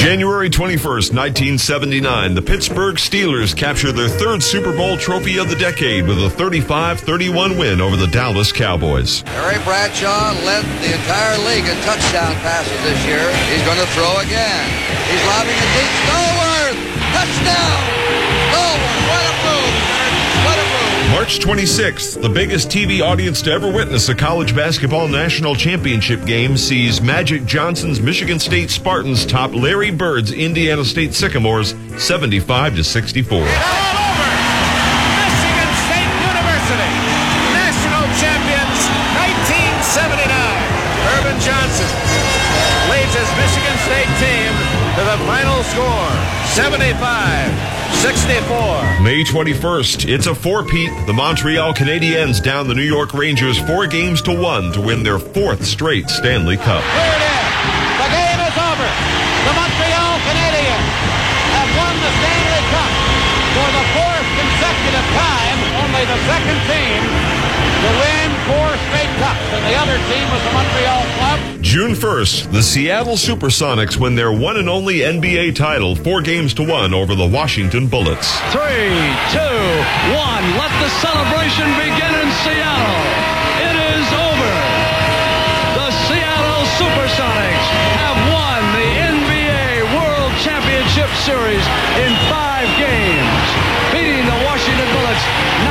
January 21st, 1979, the Pittsburgh Steelers capture their third Super Bowl trophy of the decade with a 35-31 win over the Dallas Cowboys. Terry Bradshaw led the entire league in touchdown passes this year. He's going to throw again. He's lobbing it deep. Stallworth! Touchdown! Stallworth! What a move! What a move! March 26th, the biggest TV audience to ever witness a college basketball national championship game sees Magic Johnson's Michigan State Spartans top Larry Bird's Indiana State Sycamores 75-64. All over! Michigan State University, national champions 1979. Urban Johnson leads his Michigan State team to the final score, 75-64. May 21st, it's a four-peat. The Montreal Canadiens down the New York Rangers 4-1 to win their fourth straight Stanley Cup. Here it is. The game is over. The Montreal Canadiens have won the Stanley Cup for the fourth consecutive time. Only the second team to win four straight cups, and the other team was the Montreal Club. June 1st, the Seattle Supersonics win their one and only NBA title 4-1 over the Washington Bullets. 3, 2, 1. Let the celebration begin in Seattle. It is over. The Seattle Supersonics have won the NBA World Championship Series in 5 games, beating the Washington Bullets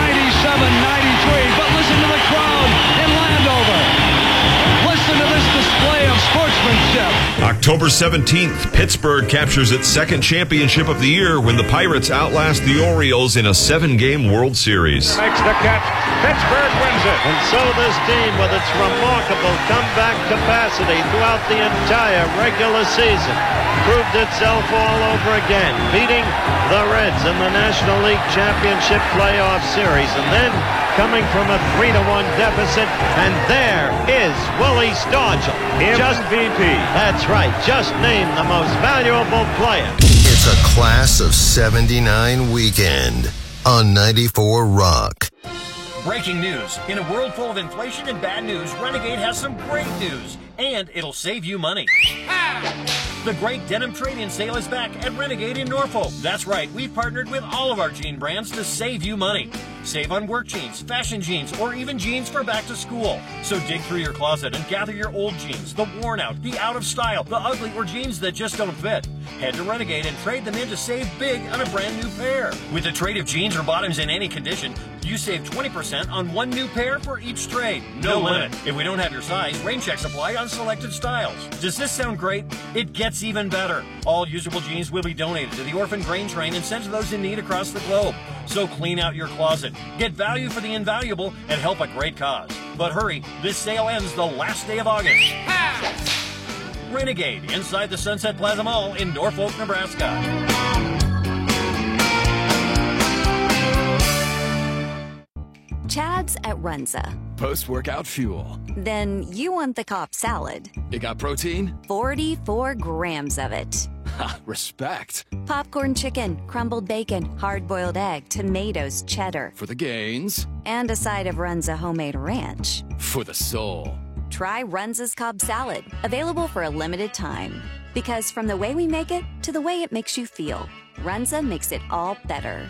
97-93. But listen to the crowd in Landover. Listen to this display of sportsmanship. October 17th, Pittsburgh captures its second championship of the year when the Pirates outlast the Orioles in a 7-game World Series. Makes the catch. Pittsburgh wins it. And so this team, with its remarkable comeback capacity throughout the entire regular season, proved itself all over again, beating the Reds in the National League Championship Playoff Series, and then coming from a 3-1 deficit, and there is Willie Stargell. MVP. That's right, just named the most valuable player. It's a Class of 79 weekend on 94 Rock. Breaking news. In a world full of inflation and bad news, Renegade has some great news, and it'll save you money. The great denim trade-in sale is back at Renegade in Norfolk. That's right, we've partnered with all of our jean brands to save you money. Save on work jeans, fashion jeans, or even jeans for back to school. So dig through your closet and gather your old jeans, the worn out, the out of style, the ugly, or jeans that just don't fit. Head to Renegade and trade them in to save big on a brand new pair. With a trade of jeans or bottoms in any condition, you save 20% on one new pair for each trade. No limit. If we don't have your size, rain checks apply on selected styles. Does this sound great? It gets even better. All usable jeans will be donated to the Orphan Grain Train and sent to those in need across the globe. So clean out your closet, get value for the invaluable, and help a great cause. But hurry, this sale ends the last day of August. Renegade, inside the Sunset Plaza Mall in Norfolk, Nebraska. Chad's at Runza. Post-workout fuel. Then you want the Cobb salad. It got protein? 44 grams of it. Ha, respect. Popcorn chicken, crumbled bacon, hard-boiled egg, tomatoes, cheddar. For the gains. And a side of Runza homemade ranch. For the soul. Try Runza's Cobb salad, available for a limited time. Because from the way we make it to the way it makes you feel, Runza makes it all better.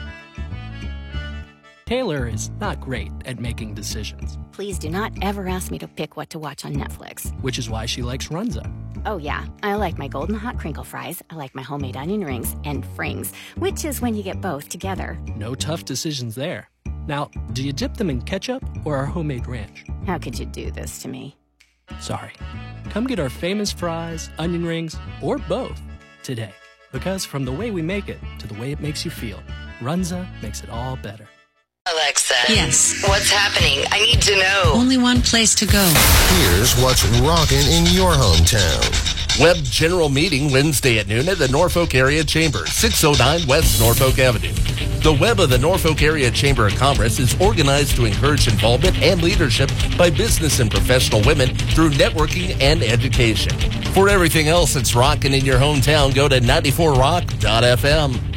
Taylor is not great at making decisions. Please do not ever ask me to pick what to watch on Netflix. Which is why she likes Runza. Oh yeah, I like my golden hot crinkle fries, I like my homemade onion rings, and frings, which is when you get both together. No tough decisions there. Now, do you dip them in ketchup or our homemade ranch? How could you do this to me? Sorry. Come get our famous fries, onion rings, or both today. Because from the way we make it to the way it makes you feel, Runza makes it all better. Alexa. Yes. What's happening? I need to know. Only one place to go. Here's what's rocking in your hometown. Web General Meeting Wednesday at noon at the Norfolk Area Chamber, 609 West Norfolk Avenue. The Web of the Norfolk Area Chamber of Commerce is organized to encourage involvement and leadership by business and professional women through networking and education. For everything else that's rocking in your hometown, go to 94rock.fm.